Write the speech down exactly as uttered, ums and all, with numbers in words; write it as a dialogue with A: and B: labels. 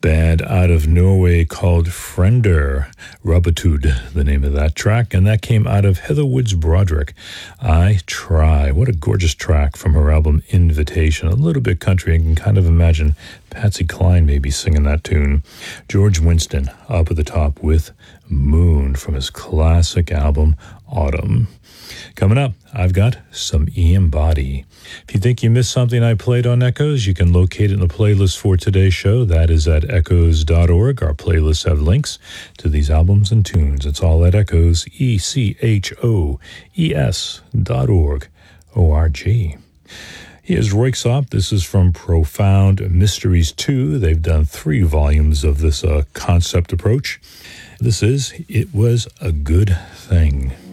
A: band out of Norway called Frender. Robitude, the name of that track, and that came out of Heather Woods Broderick. I Try. What a gorgeous track from her album Invitation. A little bit country. I can kind of imagine Patsy Cline maybe singing that tune. George Winston up at the top with Moon from his classic album Autumn. Coming up, I've got some Ian Boddy. If you think you missed something I played on Echoes, you can locate it in the playlist for today's show. That is at echoes dot org. Our playlists have links to these albums and tunes. It's all at Echoes, E C H O E S dot org, O R G. Here's Röyksopp. This is from Profound Mysteries two. They've done three volumes of this uh, concept approach. This is It Was a Good Thing.